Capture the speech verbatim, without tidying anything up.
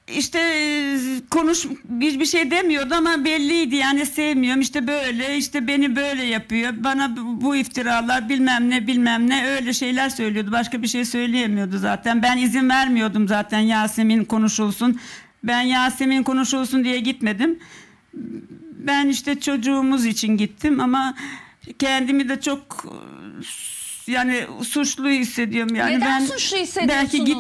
işte konuş hiçbir şey demiyordu ama belliydi yani sevmiyorum işte böyle işte beni böyle yapıyor bana bu iftiralar bilmem ne bilmem ne öyle şeyler söylüyordu, başka bir şey söyleyemiyordu zaten. Ben izin vermiyordum zaten Yasemin konuşulsun, ben Yasemin konuşulsun diye gitmedim, ben işte çocuğumuz için gittim ama kendimi de çok yani suçlu hissediyorum yani. Neden ben suçlu hissediyorsunuz? belki git